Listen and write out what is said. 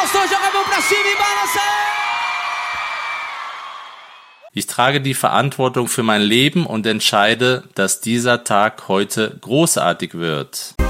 gostou, joga a mão pra cima e balança! Ich trage die Verantwortung für mein Leben und entscheide, dass dieser Tag heute großartig wird.